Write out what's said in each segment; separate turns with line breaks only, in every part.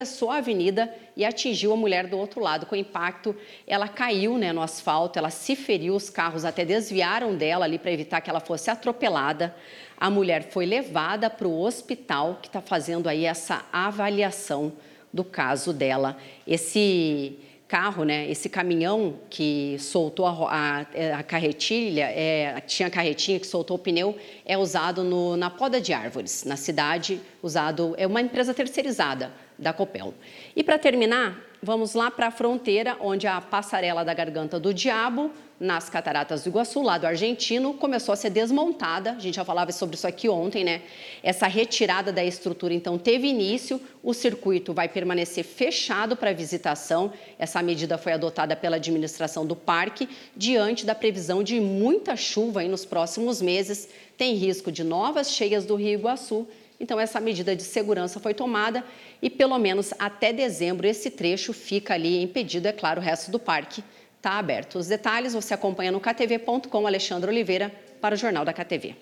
atravessou a avenida e atingiu a mulher do outro lado. Com o impacto, ela caiu, no asfalto, ela se feriu, os carros até desviaram dela ali para evitar que ela fosse atropelada. A mulher foi levada para o hospital, que está fazendo aí essa avaliação do caso dela. Esse carro, esse caminhão que soltou a carretilha, tinha a carretinha que soltou o pneu, é usado na poda de árvores, na cidade, é uma empresa terceirizada da Copel. E para terminar, vamos lá para a fronteira, onde a passarela da Garganta do Diabo, nas Cataratas do Iguaçu, lado argentino, começou a ser desmontada. A gente já falava sobre isso aqui ontem, Essa retirada da estrutura, então, teve início. O circuito vai permanecer fechado para visitação. Essa medida foi adotada pela administração do parque, diante da previsão de muita chuva aí nos próximos meses. Tem risco de novas cheias do Rio Iguaçu. Então, essa medida de segurança foi tomada e, pelo menos até dezembro, esse trecho fica ali impedido. É claro, o resto do parque está aberto. Os detalhes você acompanha no ktv.com. Alexandre Oliveira, para o Jornal da KTV.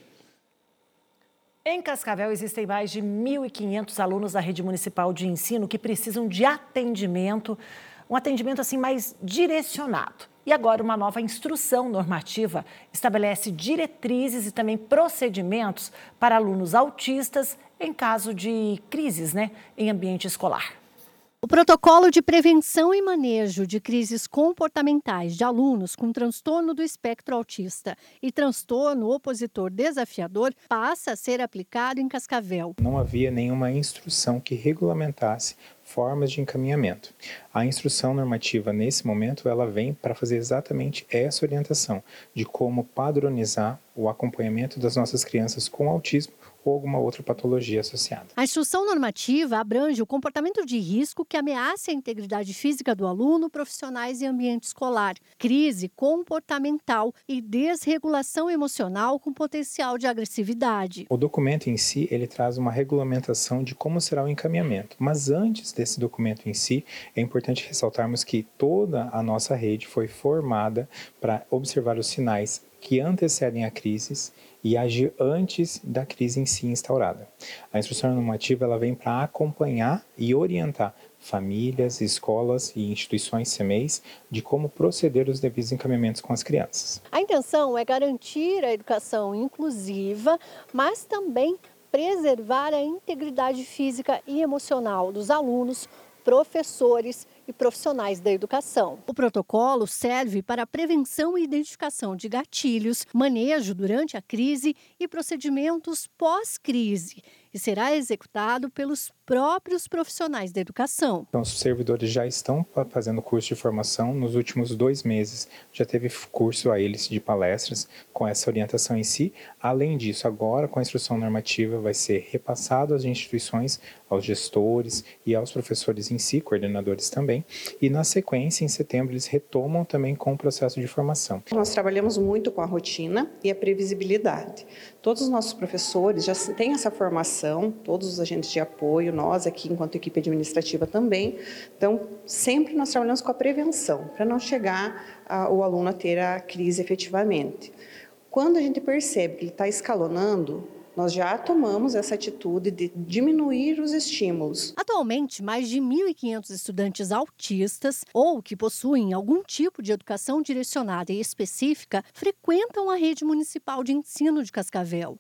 Em Cascavel, existem mais de 1.500 alunos da rede municipal de ensino que precisam de atendimento, um atendimento assim mais direcionado. E agora uma nova instrução normativa estabelece diretrizes e também procedimentos para alunos autistas em caso de crises, em ambiente escolar.
O protocolo de prevenção e manejo de crises comportamentais de alunos com transtorno do espectro autista e transtorno opositor desafiador passa a ser aplicado em Cascavel.
Não havia nenhuma instrução que regulamentasse formas de encaminhamento. A instrução normativa, nesse momento, ela vem para fazer exatamente essa orientação de como padronizar o acompanhamento das nossas crianças com autismo ou alguma outra patologia associada.
A instrução normativa abrange o comportamento de risco que ameaça a integridade física do aluno, profissionais e ambiente escolar, crise comportamental e desregulação emocional com potencial de agressividade.
O documento em si, ele traz uma regulamentação de como será o encaminhamento, mas antes desse documento em si, é importante ressaltarmos que toda a nossa rede foi formada para observar os sinais que antecedem a crise e agir antes da crise em si instaurada. A instrução normativa ela vem para acompanhar e orientar famílias, escolas e instituições CMEIs de como proceder os devidos encaminhamentos com as crianças.
A intenção é garantir a educação inclusiva, mas também preservar a integridade física e emocional dos alunos, professores e profissionais da educação. O protocolo serve para a prevenção e identificação de gatilhos, manejo durante a crise e procedimentos pós-crise e será executado pelos próprios profissionais da educação.
Então, os servidores já estão fazendo curso de formação. Nos últimos 2 meses já teve curso a eles de palestras com essa orientação em si. Além disso, agora com a instrução normativa vai ser repassado às instituições, aos gestores e aos professores em si, coordenadores também. E na sequência, em setembro, eles retomam também com o processo de formação.
Nós trabalhamos muito com a rotina e a previsibilidade. Todos os nossos professores já têm essa formação, todos os agentes de apoio, nós aqui enquanto equipe administrativa também. Então, sempre nós trabalhamos com a prevenção, para não chegar o aluno a ter a crise efetivamente. Quando a gente percebe que ele está escalonando, nós já tomamos essa atitude de diminuir os estímulos.
Atualmente, mais de 1.500 estudantes autistas ou que possuem algum tipo de educação direcionada e específica frequentam a rede municipal de ensino de Cascavel.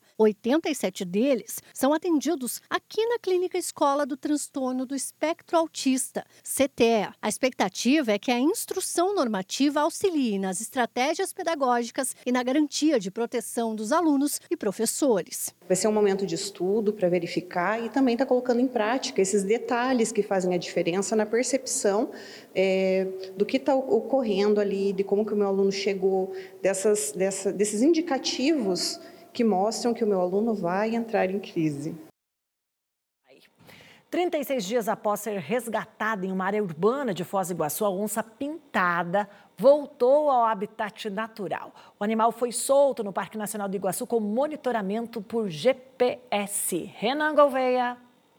87 deles são atendidos aqui na Clínica Escola do Transtorno do Espectro Autista, CTEA. A expectativa é que a instrução normativa auxilie nas estratégias pedagógicas e na garantia de proteção dos alunos e professores.
Vai ser um momento de estudo para verificar e também está colocando em prática esses detalhes que fazem a diferença na percepção do que está ocorrendo ali, de como que o meu aluno chegou, desses indicativos que mostram que o meu aluno vai entrar em crise.
36 dias após ser resgatada em uma área urbana de Foz do Iguaçu, a onça-pintada voltou ao habitat natural. O animal foi solto no Parque Nacional do Iguaçu com monitoramento por GPS. Renan Gouveia.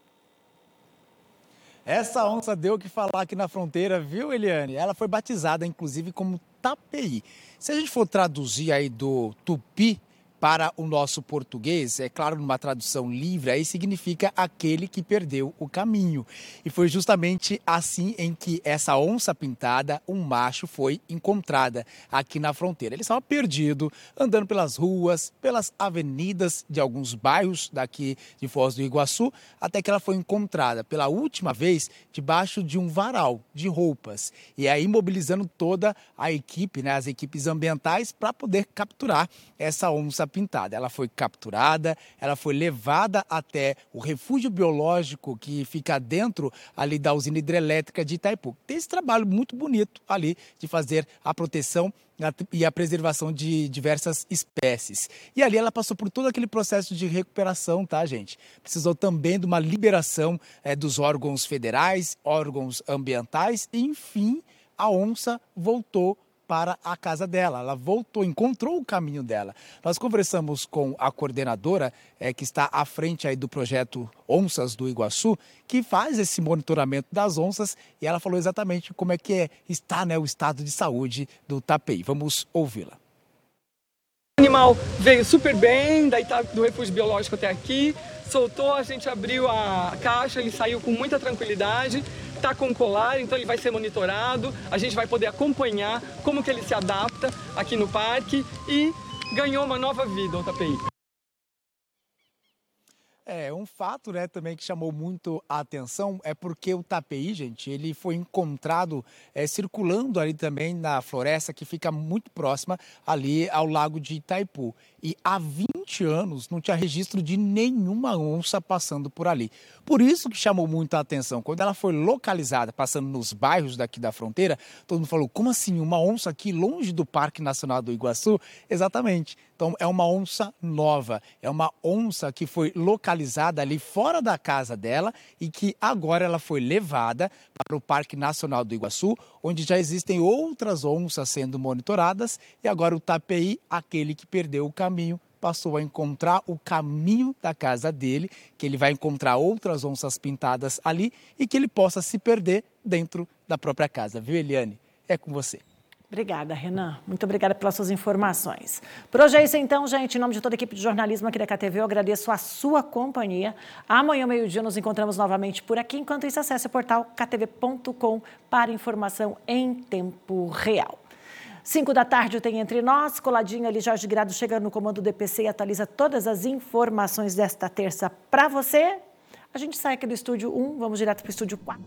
Essa onça deu o que falar aqui na fronteira, viu, Eliane? Ela foi batizada, inclusive, como Tapeí. Se a gente for traduzir aí do tupi Para o nosso português, é claro, numa tradução livre, aí significa aquele que perdeu o caminho. E foi justamente assim em que essa onça pintada, um macho, foi encontrada aqui na fronteira. Ele estava perdido, andando pelas ruas, pelas avenidas de alguns bairros daqui de Foz do Iguaçu, até que ela foi encontrada pela última vez debaixo de um varal de roupas. E aí mobilizando toda a equipe, né, as equipes ambientais, para poder capturar essa onça pintada. Ela foi capturada, ela foi levada até o refúgio biológico que fica dentro ali da usina hidrelétrica de Itaipu. Tem esse trabalho muito bonito ali de fazer a proteção e a preservação de diversas espécies. E ali ela passou por todo aquele processo de recuperação, tá, gente? Precisou também de uma liberação dos órgãos federais, órgãos ambientais, e, enfim, a onça voltou para a casa dela. Ela voltou, encontrou o caminho dela. Nós conversamos com a coordenadora que está à frente aí do projeto Onças do Iguaçu, que faz esse monitoramento das onças, e ela falou exatamente como é que está, né, o estado de saúde do tapei. Vamos ouvi-la.
O animal veio super bem, daí tá do refúgio biológico até aqui, soltou, a gente abriu a caixa, ele saiu com muita tranquilidade, tá com colar, então ele vai ser monitorado, a gente vai poder acompanhar como que ele se adapta aqui no parque e ganhou uma nova vida o tapei.
Um fato, né, também que chamou muito a atenção é porque o tapei, gente, ele foi encontrado circulando ali também na floresta que fica muito próxima ali ao lago de Itaipu. E há 20 anos não tinha registro de nenhuma onça passando por ali. Por isso que chamou muito a atenção. Quando ela foi localizada, passando nos bairros daqui da fronteira, todo mundo falou, como assim, uma onça aqui longe do Parque Nacional do Iguaçu? Exatamente. Então é uma onça nova, é uma onça que foi localizada ali fora da casa dela e que agora ela foi levada para o Parque Nacional do Iguaçu, onde já existem outras onças sendo monitoradas, e agora o tapei, aquele que perdeu o caminho, passou a encontrar o caminho da casa dele, que ele vai encontrar outras onças pintadas ali e que ele possa se perder dentro da própria casa. Viu, Eliane? É com você.
Obrigada, Renan. Muito obrigada pelas suas informações. Por hoje é isso então, gente. Em nome de toda a equipe de jornalismo aqui da KTV, eu agradeço a sua companhia. Amanhã, meio-dia, nos encontramos novamente por aqui. Enquanto isso, acesse o portal ktv.com para informação em tempo real. 5 da tarde tem Entre Nós, coladinho ali, Jorge Grado chega no comando do EPC e atualiza todas as informações desta terça para você. A gente sai aqui do estúdio 1, vamos direto para o estúdio 4.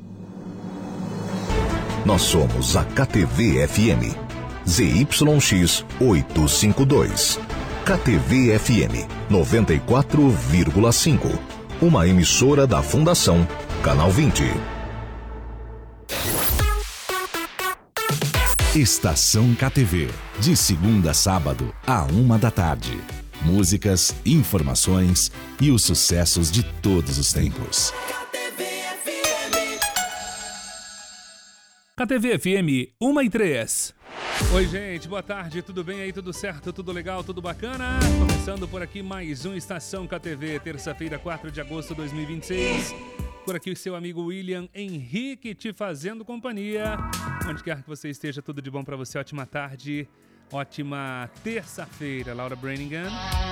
Nós somos a KTV-FM, ZYX 852. KTV-FM 94,5. Uma emissora da Fundação Canal 20. Estação KTV, de segunda a sábado, à 1 da tarde. Músicas, informações e os sucessos de todos os tempos.
KTV FM 1:03. Oi, gente, boa tarde, tudo bem aí? Tudo certo? Tudo legal? Tudo bacana? Começando por aqui mais um Estação KTV, terça-feira, 4 de agosto de 2026. Por aqui o seu amigo William Henrique te fazendo companhia. Onde quer que você esteja, tudo de bom pra você. Ótima tarde, ótima terça-feira. Laura Brannigan.